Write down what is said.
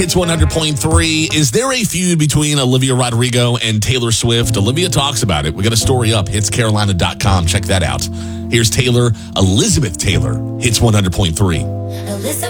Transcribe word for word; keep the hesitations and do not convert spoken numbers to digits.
Hits one hundred point three. Is there a feud between Olivia Rodrigo and Taylor Swift? Olivia talks about it. We got a story up. hits carolina dot com. Check that out. Here's Taylor. Elizabeth Taylor. Hits one hundred point three. Elizabeth.